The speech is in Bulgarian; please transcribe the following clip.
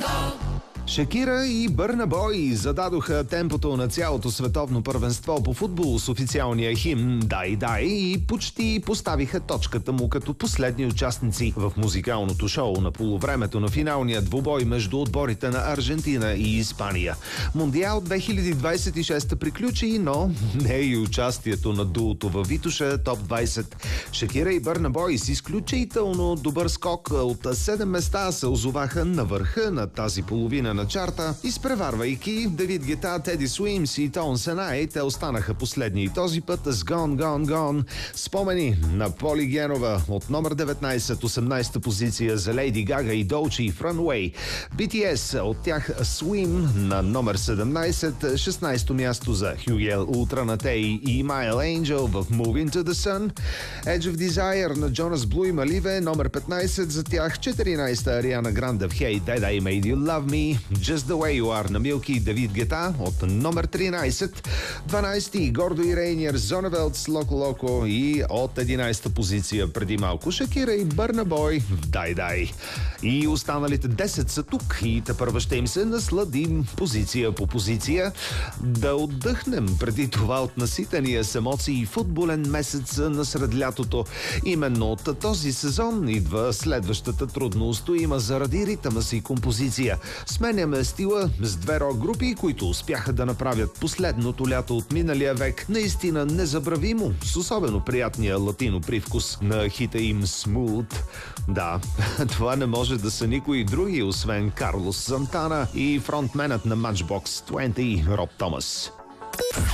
Шакира и Бърна Бой зададоха темпото на цялото световно първенство по футбол с официалния химн «Дай, дай» и почти поставиха точката му като последни участници в музикалното шоу на полувремето на финалния двубой между отборите на Аржентина и Испания. Мондиал 2026 приключи, но не и участието на дуото във Витоша Топ 20. Шакира и Бърна Бой с изключително добър скок от 7 места се озоваха на върха на тази половина на чарта, изпреварвайки Давид Гета, Теди Суимс и Тон Сенай. Те останаха последни и този път с Gone, Gone, Gone. Спомени на Поли Генова от номер 19, 18-та позиция за Лейди Гага и Долчи в Runway. BTS от тях Swim на номер 17, 16-то място за Хюгел Ултранатей и Майл Angel в Moving to the Sun. Edge of Desire на Jonas Blue и Маливе, номер 15 за тях, 14-та Ариана Гранде в Hey Dad I Made You Love Me, Just the Way You Are на Милки и Давид Гета от номер 13, 12-ти Гордо и Рейниер, Зоневелт с Локо Локо и от 11-та позиция преди малко Шакира и Бърна Бой в Дай Дай. И останалите 10 са тук и тепърва ще им се насладим позиция по позиция. Да отдъхнем преди това от наситения с емоции футболен месец насред лятото. Именно от този сезон идва следващата трудно устоима заради ритъма си композиция. Сменяме стила с две рок групи, които успяха да направят последното лято от миналия век наистина незабравимо, с особено приятния латино привкус на хита им Smooth. Да, това не може да са никои други, освен Карлос Сантана и фронтменът на Matchbox 20 Роб Томас.